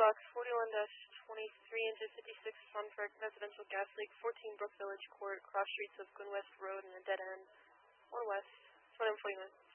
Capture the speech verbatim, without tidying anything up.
box forty-one dash twenty-three into fifty-six Sunpark Residential Gas Leak, fourteen Brook Village Court, cross streets of Glen West Road and a dead end, one west, one forty-one.